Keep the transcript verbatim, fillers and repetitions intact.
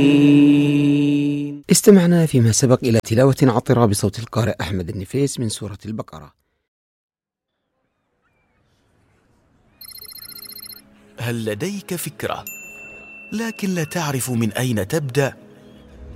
استمعنا فيما سبق إلى تلاوة عطرة بصوت القارئ أحمد النفيس من سورة البقرة. هل لديك فكرة لكن لا تعرف من أين تبدأ؟